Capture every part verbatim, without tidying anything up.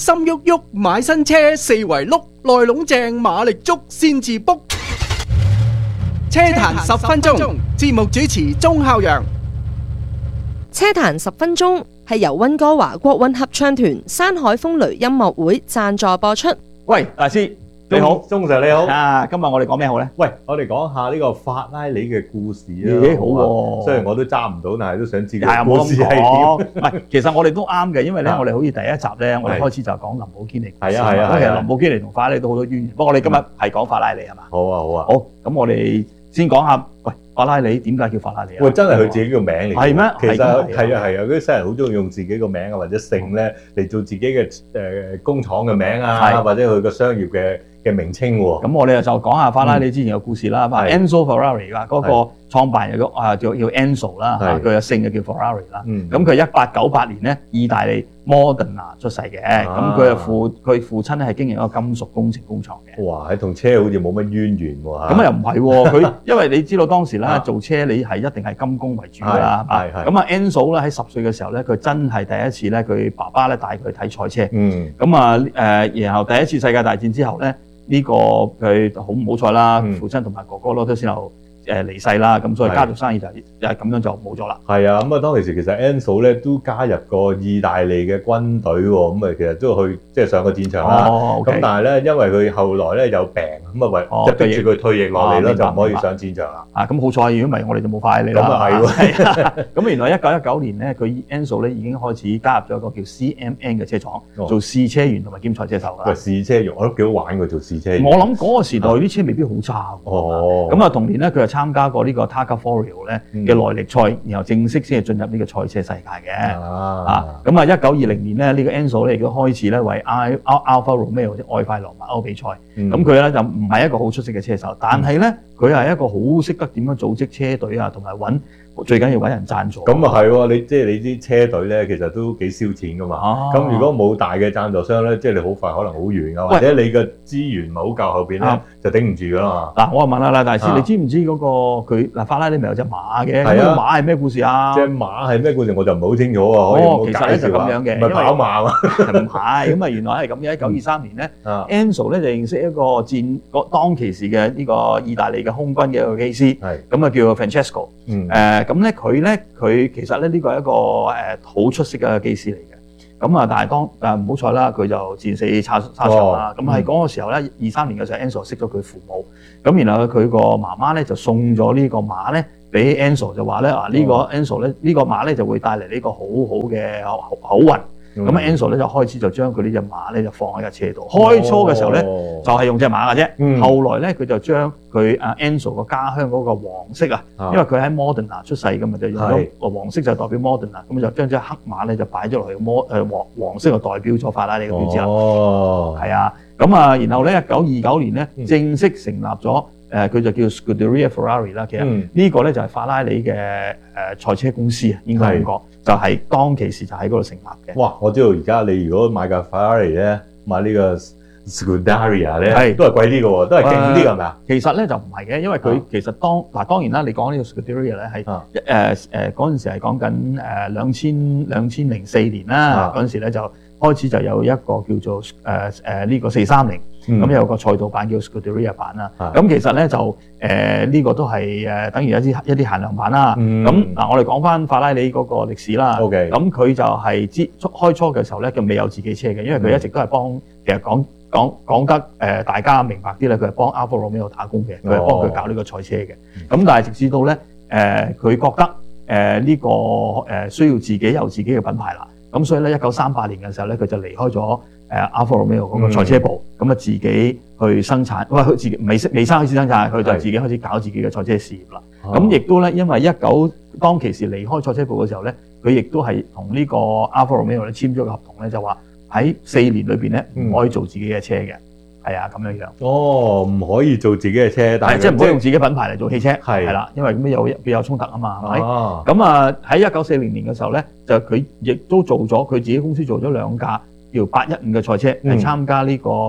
心喐喐買新車，四圍碌內籠正馬力足先至 book。車壇十分鐘，節目主持鐘孝陽。 車壇十分鐘係由溫哥華國韻合唱團山海風雷音樂會贊助播出。 喂，大師你好， 鐘 Sir 你好。 啊，今日我哋講咩好咧？ 喂，我哋講下呢個法拉利嘅故事啊。 咦，好喎！ 雖然我都揸唔到，但係都想知道係啊， 故事係點。 唔係，其實我哋都啱嘅，因為咧，我哋好似第一集咧，我哋開始就講林寶堅尼故事。 係啊係啊。 咁其實林寶堅尼同法拉利都好多淵源。不過我哋今日係講法拉利係嘛？ 好啊好啊。 好，咁我哋先講下，喂，法拉利點解叫法拉利啊？ 喂，真係佢自己個名嚟。 係咩？ 其實係啊係啊，嗰啲西人好中意用自己個名啊或者姓咧嚟做自己嘅誒工廠嘅名啊，或者佢個商業嘅嘅名稱喎。 咁我哋就講下法拉利之前嘅故事啦。Enzo Ferrari 㗎，嗰個創辦人啊叫叫 Enzo 啦，佢嘅姓就叫 Ferrari 啦。咁佢一八九八年咧，意大利 Modena 出世嘅。咁佢嘅父佢父親咧係經營一個金屬工程工廠嘅。 哇！係同車好似冇乜淵源喎。 咁啊又唔係喎，佢因為你知道當時咧做車你係一定係金工為主㗎啦。係係。咁啊 Enzo 咧喺十歲嘅時候咧，佢真係第一次咧，佢爸爸咧帶佢去睇賽車。嗯。咁啊誒，然後第一次世界大戰之後咧。呢、這個佢好唔好彩啦，嗯、父親同埋哥哥咯都先後誒離世啦，咁所以家族生意就就係咁樣就冇咗啦。係啊，咁啊當其時其實 Enzo 咧都加入過意大利嘅軍隊喎，咁啊其實都去即係上過戰場啦。咁、哦 okay、但係咧因為佢後來咧有病，咁啊為即係逼住佢退役落嚟咯，就唔可以上戰場啦。啊， 咁好彩，如果唔係我哋就冇法拉利啦。咁啊係喎。咁原來一九一九年咧，佢 Enzo 咧已經開始加入咗一個叫 C M N 嘅車廠，哦、做試車員同埋兼賽車手啦。喂， 試車員我都幾好玩㗎，做試車員。 我諗嗰個時代啲車未必好差。哦。咁啊同年咧佢就參加過呢個 Targa Florio 咧嘅耐力賽，然後正式先係進入呢個賽車世界嘅。啊，咁啊一九二零年咧，呢個 Enzo 咧亦都開始咧為 Alfa Romeo 即係愛快羅密歐比賽。咁佢咧就唔係一個好出色嘅車手，但係咧佢係一個好識得點樣組織車隊啊，同埋揾最緊要揾人贊助。 咁啊係喎，你即係你啲車隊咧，其實都幾燒錢噶嘛。咁如果冇大嘅贊助商咧，即係你好快可能好遠噶，或者你嘅資源唔係好夠後邊咧，就頂唔住噶啦嘛。嗱， 我問下啦，大師，你知唔知嗰個佢嗱法拉利咪有隻馬嘅？係啊，馬係咩故事啊？ 隻馬係咩故事我就唔係好清楚啊。 哦，其實咧就咁樣嘅， 唔係跑馬嘛？ 唔係，咁啊原來係咁嘅。一九二三年咧 ，Enzo 咧就認識一個戰嗰當其時嘅呢個意大利嘅空軍嘅一個機師，咁啊叫 Francesco。誒咁咧佢咧佢其實咧呢個係一個誒好出色嘅機師嚟嘅。咁啊但係當誒唔好彩啦，佢就戰死沙沙場啦。咁喺嗰個時候咧，二三年嘅時候 Enzo 識咗佢父母，咁然後佢個媽媽咧就送咗呢個馬咧俾 Enzo，就話咧啊呢個 Enzo 咧呢個馬咧就會帶嚟呢個好好嘅好好運。咁啊 Enzo 咧就開始就將佢呢隻馬咧就放喺架車度。開初嘅時候咧就係用隻馬嘅啫。嗯、後來咧佢就將佢啊 Enzo 個家鄉嗰個黃色啊，因為佢喺 Modena 出世㗎嘛，就用咗黃色就代表 Modena，咁就將隻黑馬咧就擺咗落去摩誒黃黃色就代表咗法拉利嘅標誌啦。哦，係啊。咁啊，然後咧一九二九年咧、嗯、正式成立咗誒，佢就叫 Scuderia Ferrari 啦。其實呢個咧就係法拉利嘅誒賽車公司啊，應該咁講。就係當其時就喺嗰度成立嘅。 哇！我知道而家你如果買架法拉利咧，買呢個 Scuderia 咧，都係貴啲嘅喎，都係勁啲㗎，係咪啊？ 其實咧就唔係嘅，因為佢其實當嗱當然啦，你講呢個 Scuderia 咧係誒誒嗰陣時係講緊誒兩千兩千零四年啦，嗰陣時咧就開始就有一個叫做誒誒呢個四三零。咁、嗯、有個賽道版叫 Scuderia 版啦，咁、嗯、其實咧就誒呢、呃這個都係誒、呃、等於一啲一啲限量版啦。咁嗱、嗯，我哋講翻法拉利嗰個歷史啦。 OK， 咁佢就係之開初嘅時候咧，佢未有自己車嘅，因為佢一直都係幫其實講講講得誒、呃、大家明白啲咧，佢係幫 Alfa Romeo 打工嘅，佢係幫佢搞呢個賽車嘅。咁、哦、但係直至到咧誒佢覺得誒呢、呃這個誒、呃、需要自己有自己嘅品牌啦。咁所以咧，一九三八年嘅時候咧，佢就離開咗誒 Alfa Romeo 嗰個賽車部，咁啊、嗯、自己去生產，喂佢自己未未生開始生產，佢就自己開始搞自己嘅賽車事業啦。咁亦都咧，因為一九當其時離開賽車部嘅時候咧，佢亦都係同呢個 Alfa Romeo 咧簽咗個合同咧，就話喺四年裏邊咧唔可以做自己嘅車嘅。係啊，咁樣樣。 哦，唔可以做自己嘅車，但係即係唔可以用自己品牌嚟做汽車。係係啦，因為咁有佢有衝突啊嘛，係咪？哦。咁啊，喺一九四零年嘅時候咧，就佢亦都做咗佢自己公司做咗兩架叫八一五嘅賽車，係參加呢個誒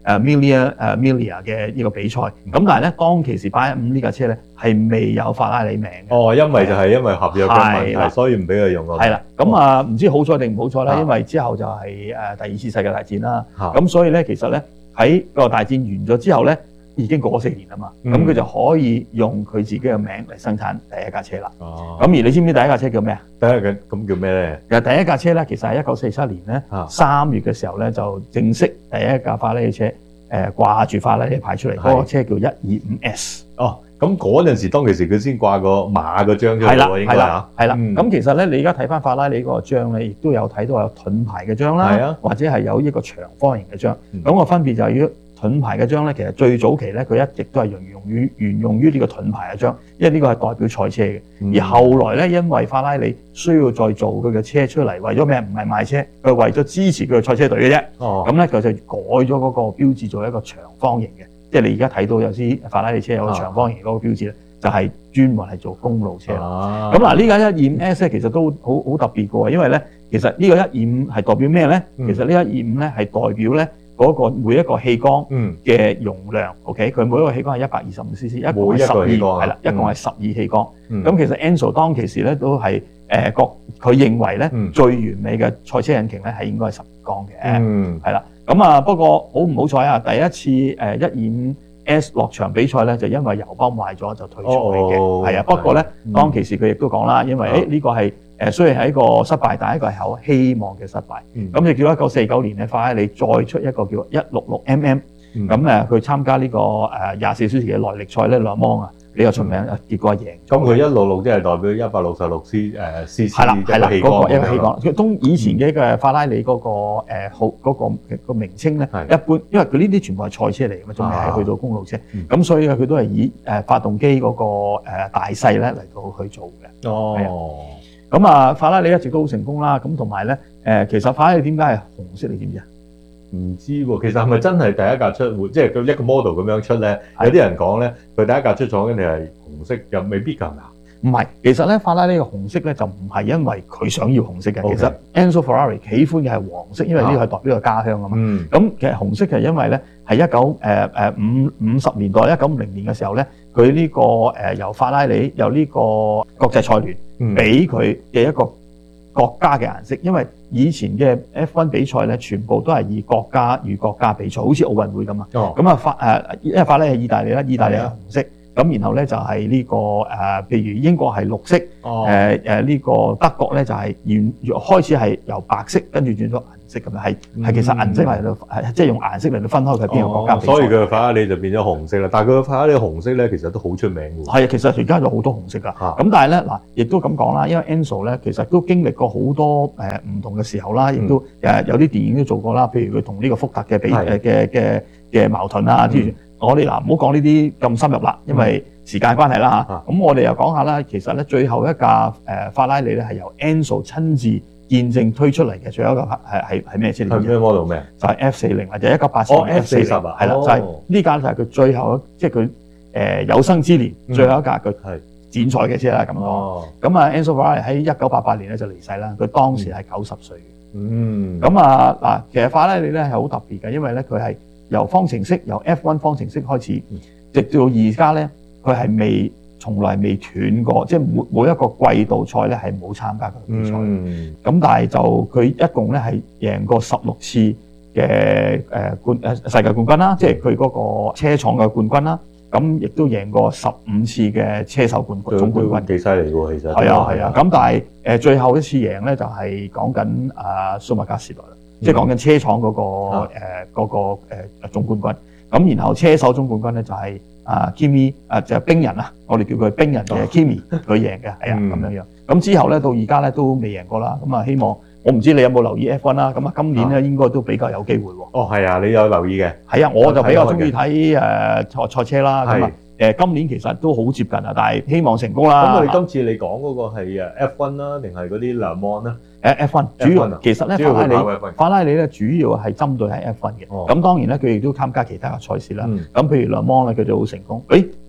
誒 Miglia 誒 Miglia 嘅呢個比賽。咁但係咧，當其時八一五呢架車咧係未有法拉利名嘅。 哦，因為就係因為合約嘅問題，所以唔俾佢用咯。 係啦，咁啊唔知好彩定唔好彩啦，因為之後就係誒第二次世界大戰啦。咁所以咧，其實咧喺個大戰完咗之後咧，已經過咗四年啦嘛，咁佢、嗯、就可以用佢自己嘅名嚟生產第一架車啦。哦，咁而你知唔知第一架車叫咩啊？ 第一架咁叫咩咧？ 其實第一架車咧，其實係一九四七年咧三月嘅時候咧，就正式第一架法拉利車誒掛住法拉利牌出嚟，嗰、那個車叫一二五 S。 哦，咁嗰陣時當其時佢先掛個馬個章出嚟喎，應該嚇。係啦，咁、 嗯、其實咧，你而家睇翻法拉利嗰個章咧，亦都有睇到有盾牌嘅章啦，或者係有一個長方形嘅章。咁、嗯、個分別就係要。盾牌嘅章咧，其實最早期咧，佢一直都係沿用於沿用於呢個盾牌嘅章，因為呢個係代表賽車嘅。嗯、而後來咧，因為法拉利需要再做佢嘅車出嚟，為咗咩？唔係賣車，佢係為咗支持佢嘅賽車隊嘅啫。哦，咁咧佢就改咗嗰個標誌做一個長方形嘅，即係你而家睇到有啲法拉利車有個長方形嗰個標誌咧，就係、是、專門係做公路車。哦，咁嗱呢架一二五 S 咧，其實都好好特別嘅喎，因為咧，其實呢個一二五係代表咩咧？嗯、其實呢一二五咧係代表咧。嗰個每一個氣缸嘅容量、嗯、，OK， 佢每一個氣缸係一百二十五 C C， 一共係十二，係啦，一共係十二氣缸。咁、嗯、其實 Enzo 當其時咧都係誒個佢認為咧、嗯、最完美嘅賽車引擎咧係應該係十二缸嘅，係、嗯、啦。咁啊不過好唔好彩啊？第一次誒一二五 S 落場比賽咧就因為油泵壞咗就退出嚟嘅，係、哦、啊。不過咧、嗯、當其時佢亦都講啦，因為誒呢、欸這個係。誒雖然係一個失敗，但係一個係有希望嘅失敗。咁就叫一九四九年咧，法拉利再出一個叫一六六 M M。咁誒，佢參加呢個誒廿四小時嘅耐力賽咧，兩芒啊，比較出名，結果係贏。咁佢一六六即係代表一百六十六 C 誒 C C 係啦係啦， 一個一個氣缸。佢當以前嘅嘅法拉利嗰個誒號嗰個個名稱咧，一般，因為佢呢啲全部係賽車嚟嘅嘛，仲未係去到公路車。咁所以佢都係以誒發動機嗰個誒大細咧嚟到去做嘅。哦。咁啊，法拉利一直都好成功啦。咁同埋咧，誒，其實法拉利點解係紅色？你知唔知啊？ 唔知喎。其實係咪真係第一架出，即係佢一個 model 咁樣出咧？有啲人講咧，佢第一架出廠跟住係紅色，又未必㗎嘛。 唔係，其實咧，法拉利嘅紅色咧就唔係因為佢想要紅色嘅。Okay. 其實 Enzo Ferrari 喜歡嘅係黃色，因為呢個係代表佢家鄉啊嘛。咁、嗯、其實紅色係因為咧係一九誒誒五五十年代一九五零年嘅時候咧，佢呢、這個誒、呃、由法拉利由呢個國際賽聯俾佢嘅一個國家嘅顏色，因為以前嘅 F 一 比賽咧全部都係以國家與國家比賽，好似奧運會咁啊。咁啊法誒，因為法拉利係意大利啦，意大利係紅色。咁然後咧就係呢、這個誒、呃，譬如英國係綠色，誒誒呢個德國咧就係原開始係由白色，跟住轉咗銀色咁樣，係係、嗯、其實銀色嚟到係即係用顏色嚟到分開佢邊個國家比賽、哦。所以佢法拉利就變咗紅色啦。但係佢法拉利紅色咧其實都好出名㗎。 係啊，其實而家有好多紅色㗎。咁、啊、但係咧嗱，亦都咁講啦，因為 Enzo 咧其實都經歷過好多誒唔、呃、同嘅時候啦，亦都誒、嗯、有啲電影都做過啦，譬如佢同呢個福特嘅比誒嘅嘅嘅矛盾啊之類。我哋嗱唔好講呢啲咁深入啦，因為時間關係啦嚇。咁、嗯、我哋又講下啦，其實咧最後一架誒法拉利咧係由 Enzo 親自見證推出嚟嘅，最後一個係係係咩車？ 係咩 model 咩？ 就係 F 四十或者一九八四年 F 四十啊，係啦，就係呢架就係佢最後即係佢誒有生之年、嗯、最後一架佢展賽嘅車啦咁咯。咁啊 Enzo Ferrari喺一九八八年咧就離世啦，佢當時係九十歲。嗯。咁啊嗱，其實法拉利咧係好特別嘅，因為咧佢係由方程式由 F 一 方程式開始，直到而家咧，佢係未從來未斷過，即係每每一個季度賽咧係冇參加過比賽。咁、嗯、但係就佢一共咧係贏過十六次嘅誒冠誒世界冠軍啦，即係佢嗰個車廠嘅冠軍啦。咁亦都贏過十五次嘅車手冠軍總冠軍， 幾犀利喎！其實係啊係啊。咁但係誒最後一次贏咧就係講緊啊舒馬加時代啦。即係講緊車廠嗰、那個誒嗰、啊呃那個誒、呃、總冠軍，咁然後車手總冠軍咧就係、是、啊 Kimi 啊就係、是、冰人啊，我哋叫佢冰人嘅 Kimi 佢贏嘅，係啊咁樣樣。咁之後咧到而家咧都未贏過啦。咁啊希望我唔知你有冇留意 F 一 啦。咁啊今年咧應該都比較有機會喎。 哦係啊，你有留意嘅？係啊，我就比較中意睇誒賽賽車啦。咁啊誒今年其實都好接近啊，但係希望成功啦。 咁我哋今次你講嗰個係誒 F 一 啦，定係嗰啲Le Mans啦？ 誒 F 一 主要其實咧法拉利法拉利咧主要係針對喺 F 一嘅，咁、哦、當然咧佢亦都參加其他嘅賽事啦。咁、嗯、譬如Le Mans咧佢就好成功。誒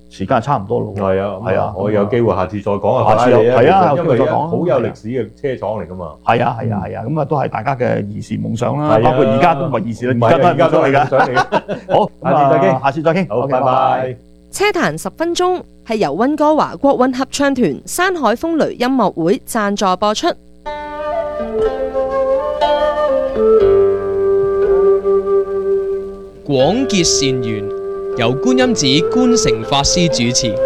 時間係差唔多咯。 係啊，係啊，我有機會下次再講下法拉利啊，係啊， 因為好有歷史嘅車廠嚟㗎嘛。 係啊，係啊，係啊，咁啊都係大家嘅兒時夢想啦。包括而家都唔係兒時啦，而家都係夢想嚟㗎。好，下次再傾，下次再傾。 好，拜拜。 車壇十分鐘係由溫哥華國韻合唱團山海風雷音樂會贊助播出。 廣結善緣，由觀音寺觀誠法師主持。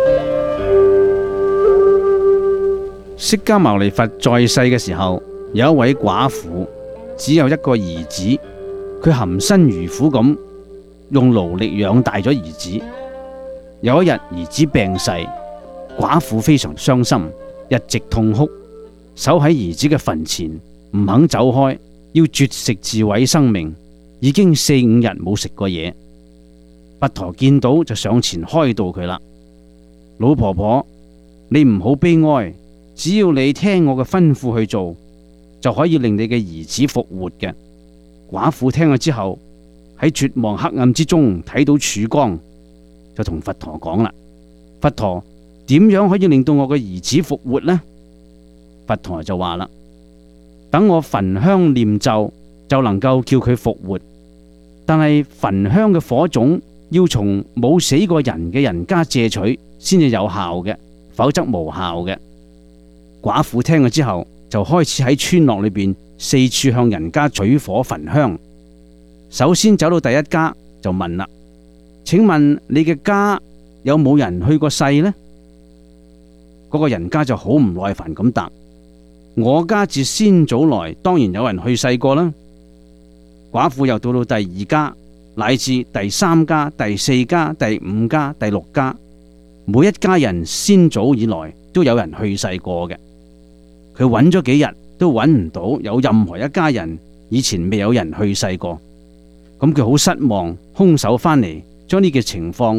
釋迦牟尼佛在世嘅時候，有一位寡婦，只有一個兒子，佢含辛茹苦咁用勞力養大咗兒子。有一日，兒子病逝，寡婦非常傷心，一直痛哭，守喺兒子嘅墳前，唔肯走開，要絕食自毀生命。已經四五日冇食過嘢，佛陀見到就上前開導佢啦。老婆婆，你唔好悲哀，只要你聽我嘅吩咐去做，就可以令你嘅兒子復活嘅。寡婦聽咗之後，喺絕望黑暗之中睇到曙光，就同佛陀講啦：佛陀，點樣可以令到我嘅兒子復活呢？佛陀就話啦：等我焚香念咒，就能夠叫佢復活。但係焚香嘅火種要從冇死過人嘅人家借取先至有效嘅，否則無效嘅。寡婦聽咗之後，就開始喺村落裏邊四處向人家取火焚香。首先走到第一家就問啦：請問你嘅家有冇人去過世呢？嗰個人家就好唔耐煩咁答：我家自先祖來，當然有人去世過啦。寡婦又到到第二家，乃至第三家、第四家、第五家、第六家，每一家人先祖以來都有人去世過嘅。佢揾咗幾日都揾唔到有任何一家人以前未有人去世過，咁佢好失望，空手返嚟將呢個情況